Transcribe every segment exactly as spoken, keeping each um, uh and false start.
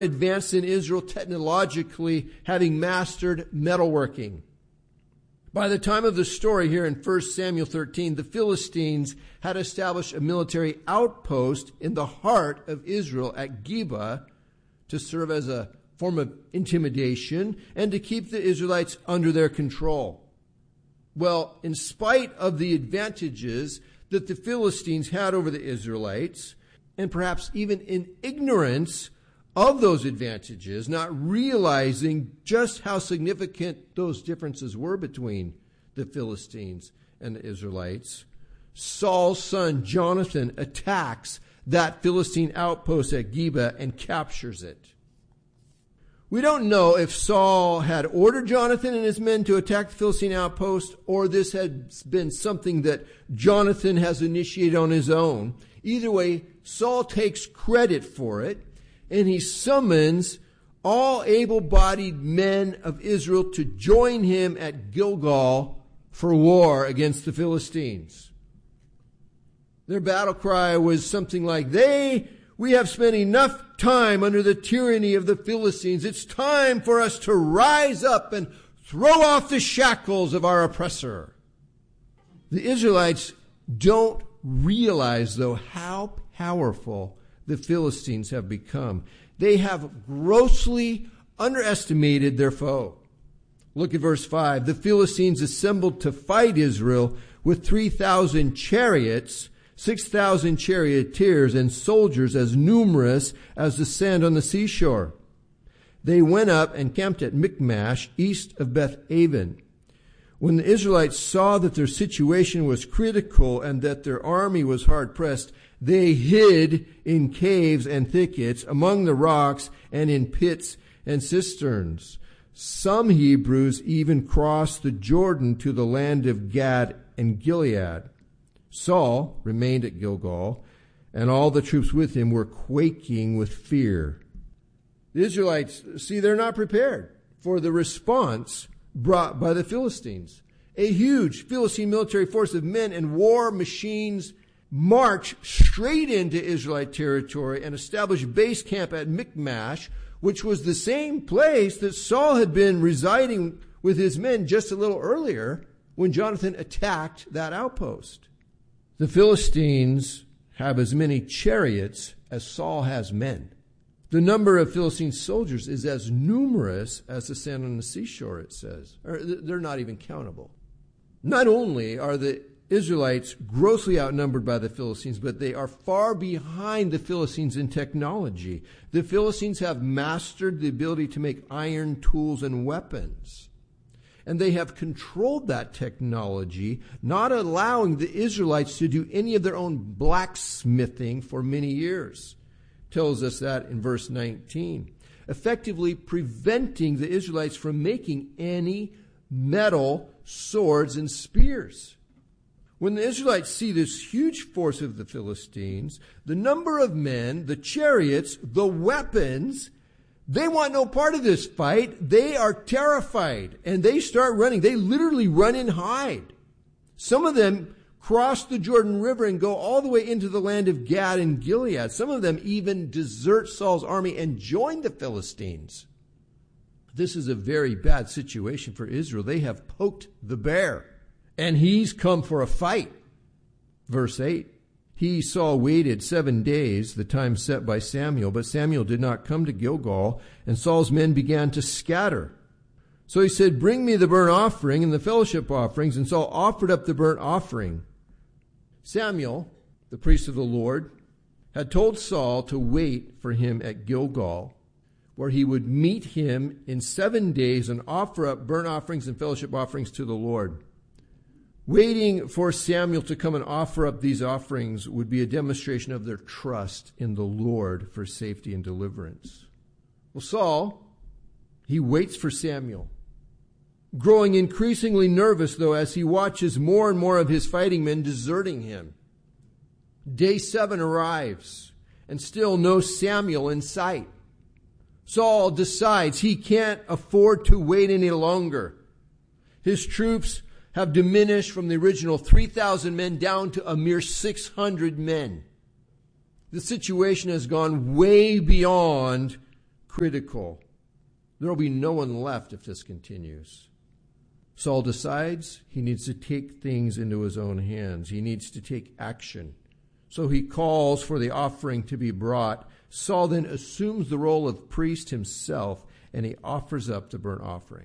advanced in Israel technologically, having mastered metalworking. By the time of the story here in First Samuel thirteen, the Philistines had established a military outpost in the heart of Israel at Geba to serve as a form of intimidation and to keep the Israelites under their control. Well, in spite of the advantages that the Philistines had over the Israelites, and perhaps even in ignorance of those advantages, not realizing just how significant those differences were between the Philistines and the Israelites, Saul's son Jonathan attacks that Philistine outpost at Geba and captures it. We don't know if Saul had ordered Jonathan and his men to attack the Philistine outpost, or this had been something that Jonathan has initiated on his own. Either way, Saul takes credit for it, and he summons all able-bodied men of Israel to join him at Gilgal for war against the Philistines. Their battle cry was something like, "They, we have spent enough time under the tyranny of the Philistines. It's time for us to rise up and throw off the shackles of our oppressor." The Israelites don't realize, though, how powerful the Philistines have become. They have grossly underestimated their foe. Look at verse five. The Philistines assembled to fight Israel with three thousand chariots, six thousand charioteers, and soldiers as numerous as the sand on the seashore. They went up and camped at Michmash, east of Beth-aven. When the Israelites saw that their situation was critical and that their army was hard-pressed, they hid in caves and thickets, among the rocks, and in pits and cisterns. Some Hebrews even crossed the Jordan to the land of Gad and Gilead. Saul remained at Gilgal, and all the troops with him were quaking with fear. The Israelites, see, they're not prepared for the response brought by the Philistines. A huge Philistine military force of men and war machines march straight into Israelite territory and establish base camp at Michmash, which was the same place that Saul had been residing with his men just a little earlier when Jonathan attacked that outpost. The Philistines have as many chariots as Saul has men. The number of Philistine soldiers is as numerous as the sand on the seashore, it says. Or they're not even countable. Not only are the Israelites grossly outnumbered by the Philistines, but they are far behind the Philistines in technology. The Philistines have mastered the ability to make iron tools and weapons. And they have controlled that technology, not allowing the Israelites to do any of their own blacksmithing for many years. Tells us that in verse nineteen. Effectively preventing the Israelites from making any metal swords and spears. When the Israelites see this huge force of the Philistines, the number of men, the chariots, the weapons, they want no part of this fight. They are terrified and they start running. They literally run and hide. Some of them cross the Jordan River and go all the way into the land of Gad and Gilead. Some of them even desert Saul's army and join the Philistines. This is a very bad situation for Israel. They have poked the bear, and he's come for a fight. Verse eight, he, Saul, waited seven days, the time set by Samuel, but Samuel did not come to Gilgal, and Saul's men began to scatter. So he said, "Bring me the burnt offering and the fellowship offerings," and Saul offered up the burnt offering. Samuel, the priest of the Lord, had told Saul to wait for him at Gilgal, where he would meet him in seven days and offer up burnt offerings and fellowship offerings to the Lord. Waiting for Samuel to come and offer up these offerings would be a demonstration of their trust in the Lord for safety and deliverance. Well, Saul, he waits for Samuel, growing increasingly nervous, though, as he watches more and more of his fighting men deserting him. Day seven arrives, and still no Samuel in sight. Saul decides he can't afford to wait any longer. His troops have diminished from the original three thousand men down to a mere six hundred men. The situation has gone way beyond critical. There will be no one left if this continues. Saul decides he needs to take things into his own hands. He needs to take action. So he calls for the offering to be brought. Saul then assumes the role of priest himself, and he offers up the burnt offering.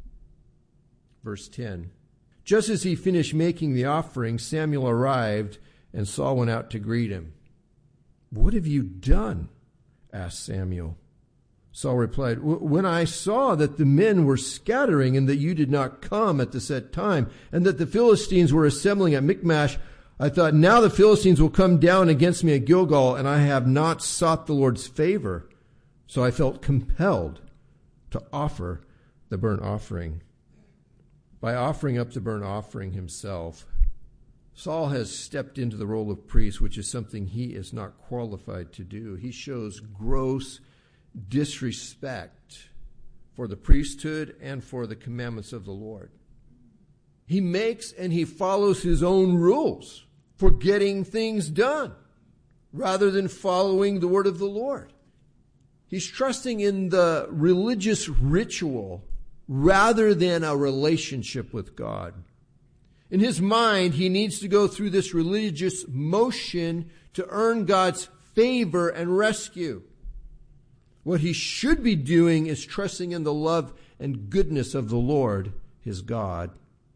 Verse ten. Just as he finished making the offering, Samuel arrived, and Saul went out to greet him. "What have you done?" asked Samuel. Saul replied, "When I saw that the men were scattering and that you did not come at the set time, and that the Philistines were assembling at Michmash, I thought, now the Philistines will come down against me at Gilgal, and I have not sought the Lord's favor. So I felt compelled to offer the burnt offering." By offering up the burnt offering himself, Saul has stepped into the role of priest, which is something he is not qualified to do. He shows gross disrespect for the priesthood and for the commandments of the Lord. He makes and he follows his own rules for getting things done rather than following the word of the Lord. He's trusting in the religious ritual rather than a relationship with God. In his mind, he needs to go through this religious motion to earn God's favor and rescue. What he should be doing is trusting in the love and goodness of the Lord, his God.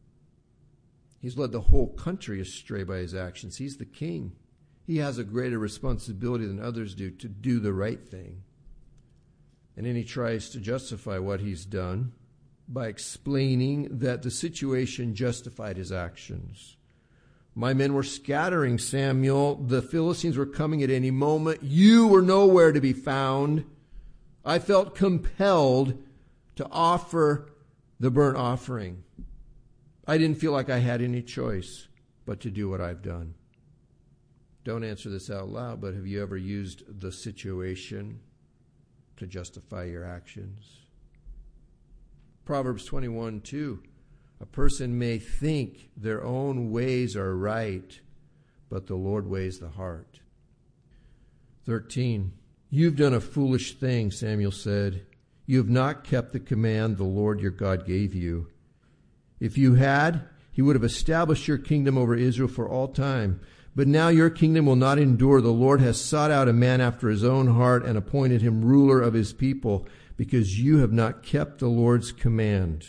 He's led the whole country astray by his actions. He's the king. He has a greater responsibility than others do to do the right thing. And then he tries to justify what he's done by explaining that the situation justified his actions. "My men were scattering, Samuel. The Philistines were coming at any moment. You were nowhere to be found. I felt compelled to offer the burnt offering. I didn't feel like I had any choice but to do what I've done." Don't answer this out loud, but have you ever used the situation to justify your actions? Proverbs twenty-one two. "A person may think their own ways are right, but the Lord weighs the heart." thirteen. "You've done a foolish thing," Samuel said. "You have not kept the command the Lord your God gave you. If you had, he would have established your kingdom over Israel for all time. But now your kingdom will not endure. The Lord has sought out a man after his own heart and appointed him ruler of his people, because you have not kept the Lord's command."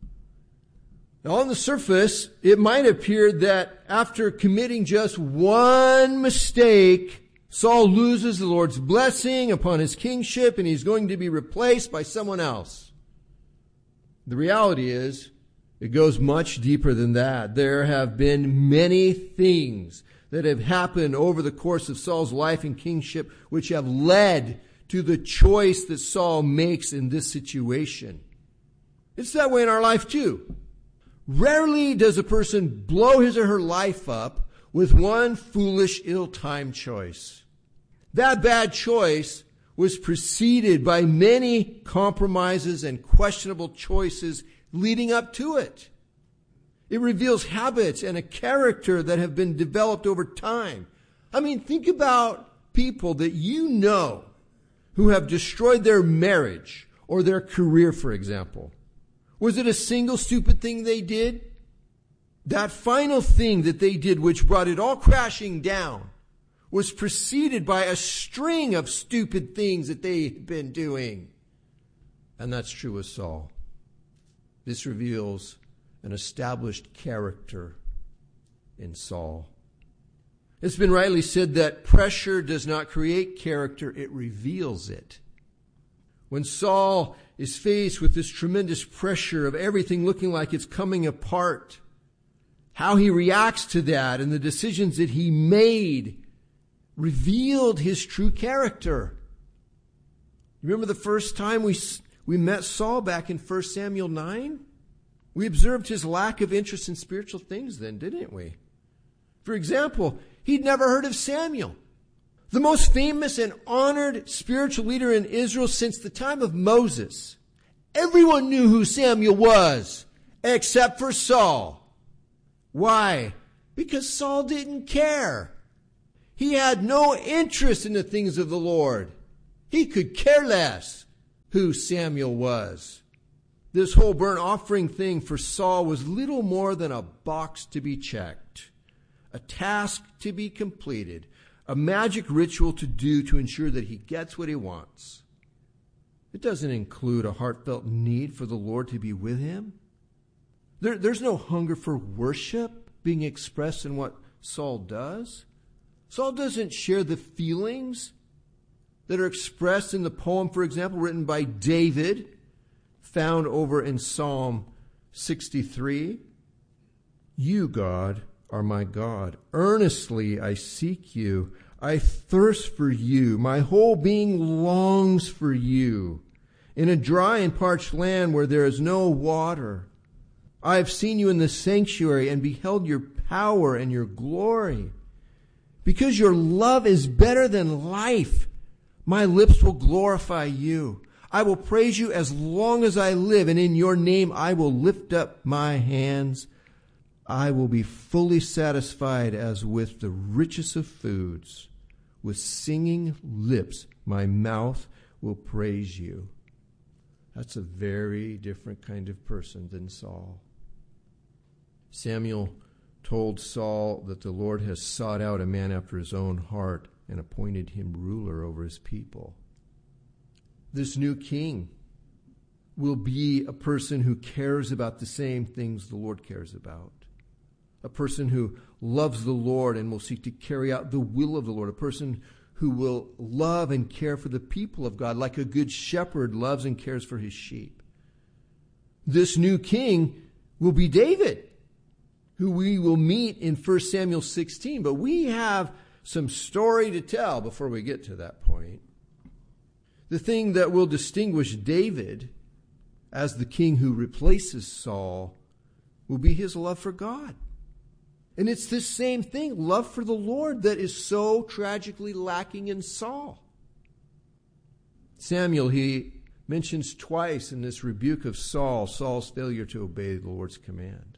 Now, on the surface, it might appear that after committing just one mistake, Saul loses the Lord's blessing upon his kingship and he's going to be replaced by someone else. The reality is, it goes much deeper than that. There have been many things that have happened over the course of Saul's life and kingship which have led to the choice that Saul makes in this situation. It's that way in our life too. Rarely does a person blow his or her life up with one foolish, ill-timed choice. That bad choice was preceded by many compromises and questionable choices leading up to it. It reveals habits and a character that have been developed over time. I mean, think about people that you know who have destroyed their marriage or their career, for example. Was it a single stupid thing they did? That final thing that they did, which brought it all crashing down, was preceded by a string of stupid things that they had been doing. And that's true with Saul. This reveals an established character in Saul. It's been rightly said that pressure does not create character, it reveals it. When Saul is faced with this tremendous pressure of everything looking like it's coming apart, how he reacts to that and the decisions that he made revealed his true character. Remember the first time we, we met Saul back in First Samuel nine? We observed his lack of interest in spiritual things then, didn't we? For example, he'd never heard of Samuel, the most famous and honored spiritual leader in Israel since the time of Moses. Everyone knew who Samuel was, except for Saul. Why? Because Saul didn't care. He had no interest in the things of the Lord. He could care less. who Samuel was. This whole burnt offering thing for Saul was little more than a box to be checked, a task to be completed, a magic ritual to do to ensure that he gets what he wants. It doesn't include a heartfelt need for the Lord to be with him. There, there's no hunger for worship being expressed in what Saul does. Saul doesn't share the feelings that are expressed in the poem, for example, written by David, found over in Psalm sixty-three. You, God, are my God. Earnestly I seek you. I thirst for you. My whole being longs for you. In a dry and parched land where there is no water. I have seen you in the sanctuary and beheld your power and your glory. Because your love is better than life, my lips will glorify you. I will praise you as long as I live, and in your name I will lift up my hands. I will be fully satisfied as with the richest of foods. With singing lips, my mouth will praise you. That's a very different kind of person than Saul. Samuel told Saul that the Lord has sought out a man after his own heart and appointed him ruler over his people. This new king will be a person who cares about the same things the Lord cares about. A person who loves the Lord and will seek to carry out the will of the Lord. A person who will love and care for the people of God like a good shepherd loves and cares for his sheep. This new king will be David, who we will meet in First Samuel sixteen. But we have some story to tell before we get to that point. The thing that will distinguish David as the king who replaces Saul will be his love for God. And it's this same thing, love for the Lord, that is so tragically lacking in Saul. Samuel, he mentions twice in this rebuke of Saul, Saul's failure to obey the Lord's command.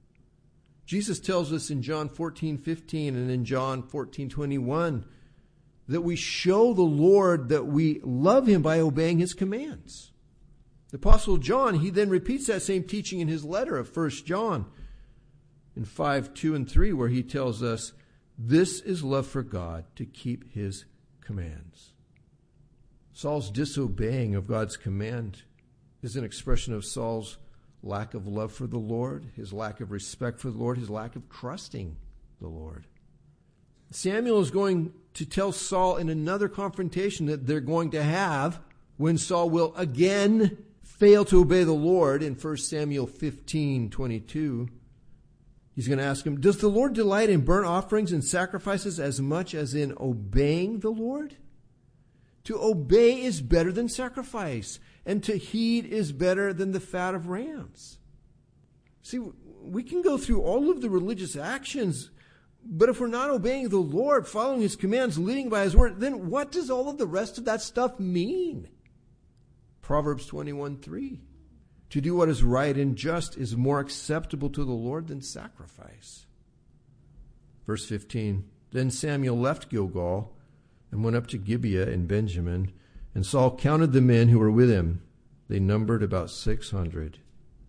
Jesus tells us in John fourteen fifteen and in John fourteen twenty-one that we show the Lord that we love him by obeying his commands. The Apostle John, he then repeats that same teaching in his letter of First John in five, two, and three, where he tells us, this is love for God, to keep his commands. Saul's disobeying of God's command is an expression of Saul's lack of love for the Lord, his lack of respect for the Lord, his lack of trusting the Lord. Samuel is going to tell Saul in another confrontation that they're going to have when Saul will again fail to obey the Lord in First Samuel fifteen twenty-two. He's going to ask him, does the Lord delight in burnt offerings and sacrifices as much as in obeying the Lord? To obey is better than sacrifice, and to heed is better than the fat of rams. See, we can go through all of the religious actions, but if we're not obeying the Lord, following his commands, leading by his word, then what does all of the rest of that stuff mean? Proverbs twenty-one three. To do what is right and just is more acceptable to the Lord than sacrifice. Verse fifteen. Then Samuel left Gilgal and went up to Gibeah in Benjamin, and Saul counted the men who were with him. They numbered about six hundred.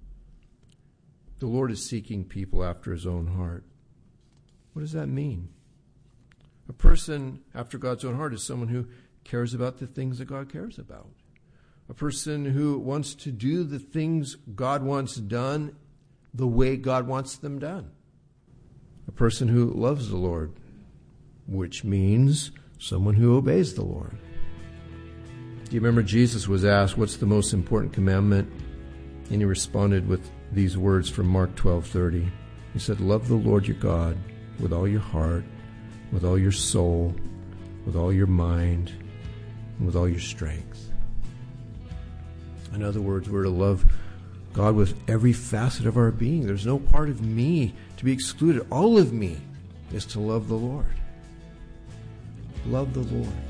The Lord is seeking people after his own heart. What does that mean? A person after God's own heart is someone who cares about the things that God cares about. A person who wants to do the things God wants done the way God wants them done. A person who loves the Lord, which means someone who obeys the Lord. Do you remember Jesus was asked, what's the most important commandment? And he responded with these words from Mark twelve thirty. He said, love the Lord your God with all your heart, with all your soul, with all your mind, and with all your strength. In other words, we're to love God with every facet of our being. There's no part of me to be excluded. All of me is to love the Lord. Love the Lord.